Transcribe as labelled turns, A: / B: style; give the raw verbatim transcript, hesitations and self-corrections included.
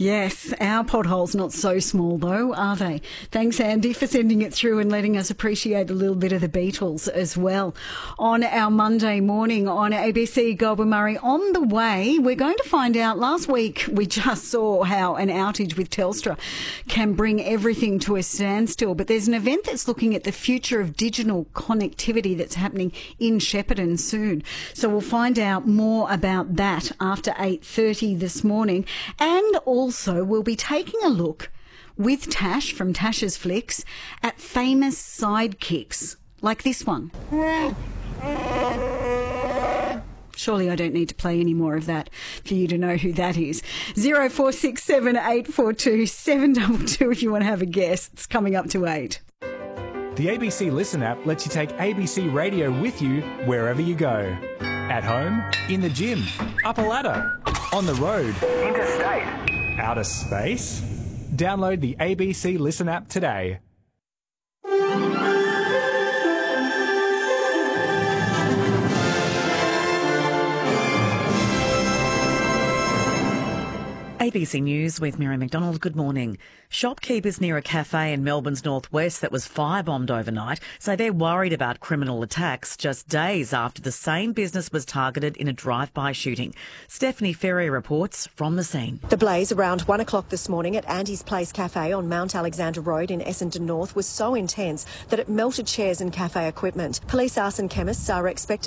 A: Yes, our potholes not so small though, are they? Thanks, Andy, for sending it through and letting us appreciate a little bit of the Beatles as well. On our Monday morning on A B C Goulburn Murray, on the way, we're going to find out. Last week we just saw how an outage with Telstra can bring everything to a standstill, but there's an event that's looking at the future of digital connectivity that's happening in Shepparton soon. So we'll find out more about that after eight thirty this morning, and also Also, we'll be taking a look with Tash from Tash's Flicks at famous sidekicks like this one. Surely I don't need to play any more of that for you to know who that is. zero four six seven eight four two seven two two if you want to have a guess. It's coming up to eight.
B: The A B C Listen app lets you take A B C Radio with you wherever you go. At home, in the gym, up a ladder, on the road, interstate, outer space. Download the A B C Listen app today.
C: A B C News with Mary McDonald. Good morning. Shopkeepers near a cafe in Melbourne's northwest that was firebombed overnight say they're worried about criminal attacks just days after the same business was targeted in a drive-by shooting. Stephanie Ferry reports from the scene.
D: The blaze around one o'clock this morning at Andy's Place Cafe on Mount Alexander Road in Essendon North was so intense that it melted chairs and cafe equipment. Police arson chemists are expected